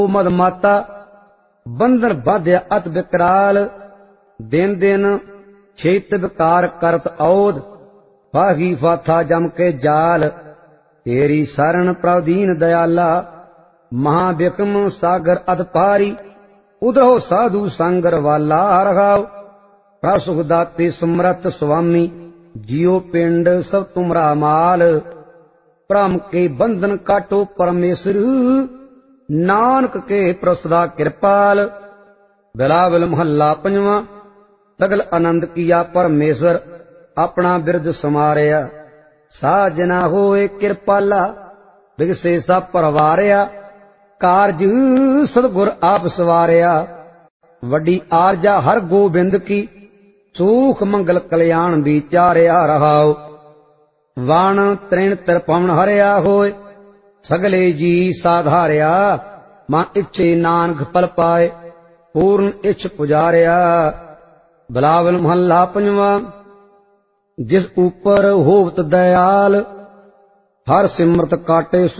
ਮਦ ਮਾਤਾ ਬੰਧਨ ਬਾਧਿਆ ਅਤ ਵਿਕਰਾਲ। ਦਿਨ ਦਿਨ ਛੇਤ ਵਿਕਾਰ ਕਰਤ ਔਧ ਫਾਹੀ ਫਾਥਾ ਜਮ ਕੇ ਜਾਲ। ਤੇਰੀ ਸਰਣ ਪ੍ਰਭ ਦੀਨ ਦਇਆਲਾ ਮਹਾ ਬਿਕਮ ਸਾਗਰ ਅਦ ਪਾਰੀ। ਉਧਰੋ ਸਾਧੂ ਸੰਗਰ ਵਾਲਾ ਰਹਾਉ ਪ੍ਰਭ ਸੁਖ ਦਾਤੇ ਸਮਰਥ ਸੁਆਮੀ। ਜਿਉ ਪਿੰਡ ਸਭ ਤੁਮਰਾ ਮਾਲ ਭ੍ਰਮ ਕੇ ਬੰਧਨ ਕਾਟੋ ਪਰਮੇਸ਼ਰ ਨਾਨਕ ਕੇ ਪ੍ਰਸਦਾ ਕਿਰਪਾਲ। ਬਿਲਾਵਲ ਮਹੱਲਾ ਪੰਜਵਾਂ। ਸਗਲ ਆਨੰਦ ਕੀਆ ਪਰਮੇਸ਼ਰ ਆਪਣਾ ਬਿਰਦ ਸਮਾਰਿਆ। ਸਾਜਨਾ ਹੋਏ ਕਿਰਪਾਲਾ ਬਿਗਸੇ ਸਭ ਪਰਵਾਰਿਆ। ਕਾਰਜ ਸਤਿਗੁਰ ਆਪ ਸਵਾਰਿਆ ਵੱਡੀ ਆਰਜਾ ਹਰ ਗੋਬਿੰਦ ਕੀ। ਸੂਖ ਮੰਗਲ ਕਲਿਆਣ ਵਿਚਾਰਿਆ ਰਹਾਉ। ਵਣ ਤ੍ਰਿਣ ਤਿਰਪਵਨ ਹਰਿਆ ਹੋਏ ਸਗਲੇ ਜੀ ਸਾਧਾਰਿਆ। ਮਨ ਇੱਛੇ ਨਾਨਕ ਪਲ ਪਾਏ ਪੂਰਨ ਇੱਛ ਪੁਜਾਰਿਆ। ਬਿਲਾਵਲ ਮਹੱਲਾ ਪੰਜਵਾਂ। ਜਿਸ ਉਪਰ ਹੋਵਤ ਦਇਆਲ ਹਰ ਸਿਮਰਤ ਕਾਟੇ